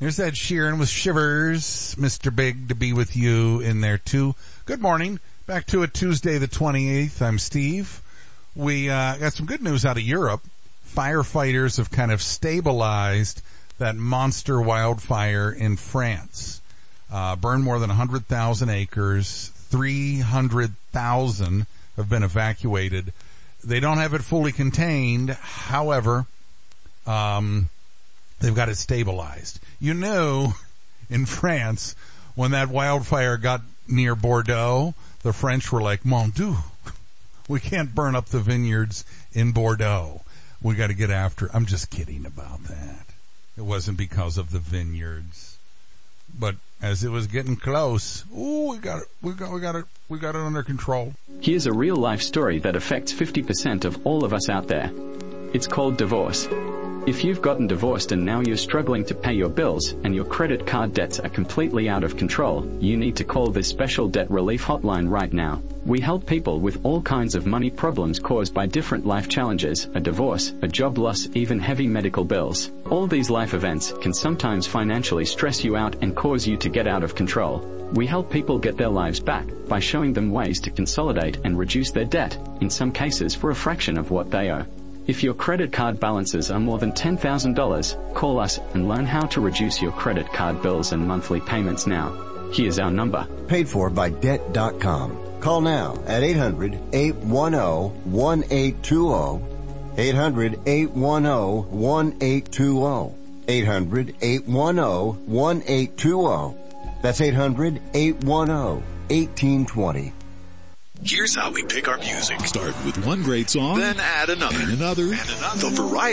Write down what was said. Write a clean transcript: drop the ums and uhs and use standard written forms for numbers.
Here's Ed Sheeran with Shivers. Mr. Big to be with you in there too. Good morning. Back to it Tuesday the 28th. I'm Steve. We got some good news out of Europe. Firefighters have kind of stabilized that monster wildfire in France. Burned more than 100,000 acres. 300,000 have been evacuated. They don't have it fully contained. However, they've got it stabilized. You know, in France, when that wildfire got near Bordeaux, the French were like, Mon Dieu, we can't burn up the vineyards in Bordeaux. We got to get after. I'm just kidding about that. It wasn't because of the vineyards, but as it was getting close, we got it under control. Here's a real life story that affects 50% of all of us out there. It's called divorce. If you've gotten divorced and now you're struggling to pay your bills and your credit card debts are completely out of control, you need to call this special debt relief hotline right now. We help people with all kinds of money problems caused by different life challenges, a divorce, a job loss, even heavy medical bills. All these life events can sometimes financially stress you out and cause you to get out of control. We help people get their lives back by showing them ways to consolidate and reduce their debt, in some cases for a fraction of what they owe. If your credit card balances are more than $10,000, call us and learn how to reduce your credit card bills and monthly payments now. Here's our number. Paid for by Debt.com. Call now at 800-810-1820. 800-810-1820. 800-810-1820. That's 800-810-1820. Here's how we pick our music. Start with one great song, then add another. And another. The variety